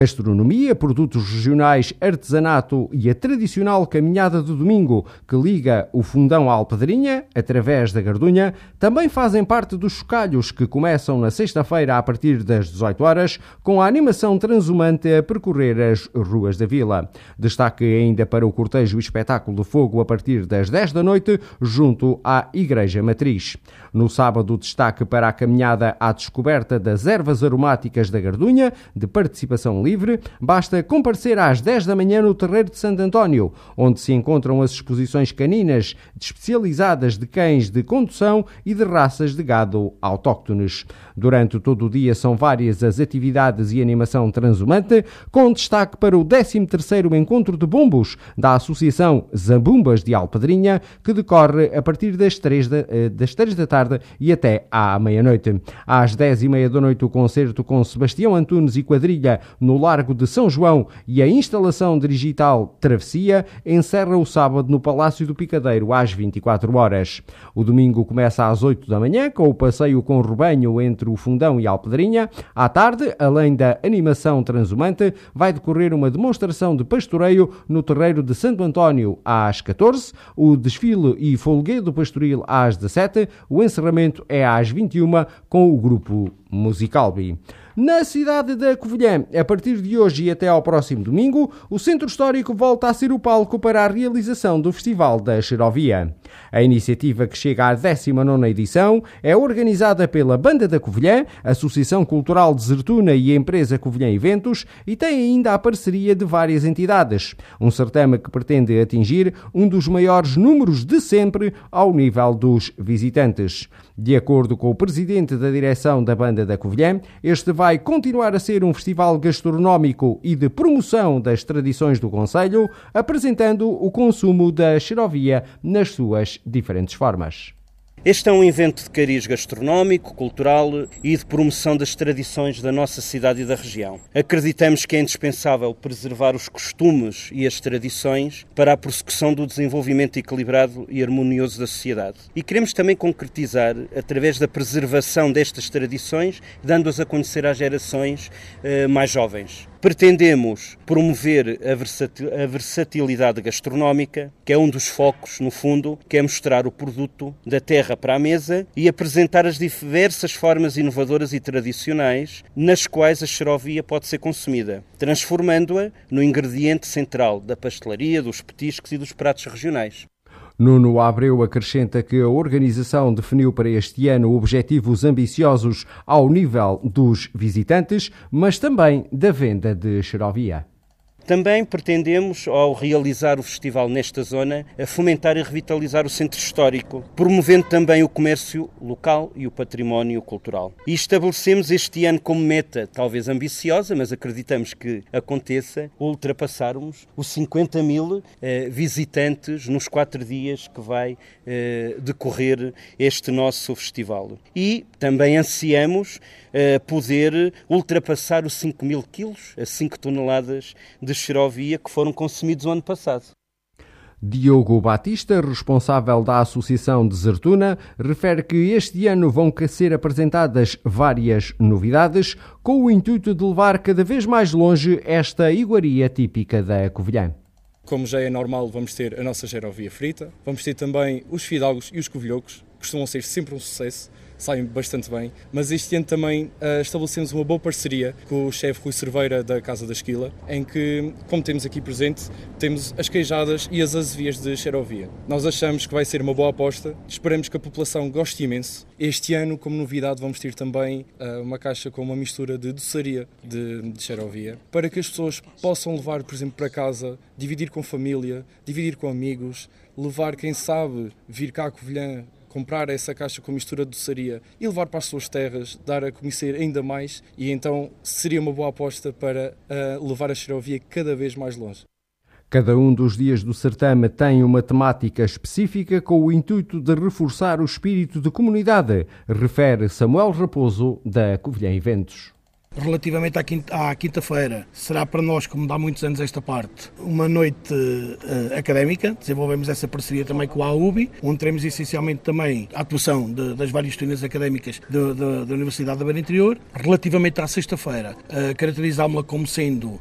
Gastronomia, produtos regionais, artesanato e a tradicional caminhada de domingo que liga o Fundão à Alpedrinha, através da Gardunha, também fazem parte dos chocalhos que começam na sexta-feira a partir das 18 horas, com a animação transhumante a percorrer as ruas da vila. Destaque ainda para o cortejo e espetáculo de fogo a partir das 10 da noite, junto à Igreja Matriz. No sábado, destaque para a caminhada à descoberta das ervas aromáticas da Gardunha, de participação livre. Basta comparecer às 10 da manhã no Terreiro de Santo António, onde se encontram as exposições caninas especializadas de cães de condução e de raças de gado autóctones. Durante todo o dia são várias as atividades e animação transhumante, com destaque para o 13º Encontro de Bombos da Associação Zambumbas de Alpedrinha, que decorre a partir das 3 da tarde e até à meia-noite. Às 10h30 da noite, o concerto com Sebastião Antunes e quadrilha no Largo de São João e a instalação digital Travessia encerra o sábado no Palácio do Picadeiro às 24 horas. O domingo começa às 8 da manhã com o passeio com rebanho entre o Fundão e a Alpedrinha. À tarde, além da animação transhumante, vai decorrer uma demonstração de pastoreio no Terreiro de Santo António às 14, o desfile e folguedo pastoril às 17, o encerramento é às 21 com o grupo Musicalbi. Na cidade da Covilhã, a partir de hoje e até ao próximo domingo, o Centro Histórico volta a ser o palco para a realização do Festival da Xerovia. A iniciativa, que chega à 19ª edição, é organizada pela Banda da Covilhã, Associação Cultural de Zertuna e a empresa Covilhã Eventos, e tem ainda a parceria de várias entidades. Um certame que pretende atingir um dos maiores números de sempre ao nível dos visitantes. De acordo com o presidente da direção da Banda da Covilhã, este vai continuar a ser um festival gastronómico e de promoção das tradições do concelho, apresentando o consumo da xerovia nas suas diferentes formas. Este é um evento de cariz gastronómico, cultural e de promoção das tradições da nossa cidade e da região. Acreditamos que é indispensável preservar os costumes e as tradições para a prossecução do desenvolvimento equilibrado e harmonioso da sociedade. E queremos também concretizar através da preservação destas tradições, dando-as a conhecer às gerações mais jovens. Pretendemos promover a versatilidade gastronómica, que é um dos focos, no fundo, que é mostrar o produto da terra para a mesa e apresentar as diversas formas inovadoras e tradicionais nas quais a xerovia pode ser consumida, transformando-a no ingrediente central da pastelaria, dos petiscos e dos pratos regionais. Nuno Abreu acrescenta que a organização definiu para este ano objetivos ambiciosos ao nível dos visitantes, mas também da venda de xerovia. Também pretendemos, ao realizar o festival nesta zona, fomentar e revitalizar o centro histórico, promovendo também o comércio local e o património cultural. E estabelecemos este ano como meta, talvez ambiciosa, mas acreditamos que aconteça, ultrapassarmos os 50.000 visitantes nos 4 dias que vai decorrer este nosso festival. E também ansiamos poder ultrapassar os 5.000 quilos, as 5 toneladas de xerovia que foram consumidos o ano passado. Diogo Batista, responsável da Associação de Zertuna, refere que este ano vão ser apresentadas várias novidades com o intuito de levar cada vez mais longe esta iguaria típica da Covilhã. Como já é normal, vamos ter a nossa xerovia frita, vamos ter também os fidalgos e os covilhocos, que costumam ser sempre um sucesso, saem bastante bem, mas este ano também estabelecemos uma boa parceria com o chefe Rui Cerveira da Casa da Esquila, em que, como temos aqui presente, temos as queijadas e as azevias de xerovia. Nós achamos que vai ser uma boa aposta, esperamos que a população goste imenso. Este ano, como novidade, vamos ter também uma caixa com uma mistura de doçaria de xerovia, para que as pessoas possam levar, por exemplo, para casa, dividir com família, dividir com amigos, levar, quem sabe, vir cá a Covilhã, comprar essa caixa com mistura de doçaria e levar para as suas terras, dar a conhecer ainda mais, e então seria uma boa aposta para levar a xerovia cada vez mais longe. Cada um dos dias do certame tem uma temática específica com o intuito de reforçar o espírito de comunidade, refere Samuel Raposo, da Covilhã Eventos. Relativamente à quinta-feira, será para nós, como dá muitos anos esta parte, uma noite académica. Desenvolvemos essa parceria também com a AUBI, onde teremos essencialmente também a atuação das várias disciplinas académicas da Universidade da Beira Interior. Relativamente à sexta-feira, caracterizámo-la como sendo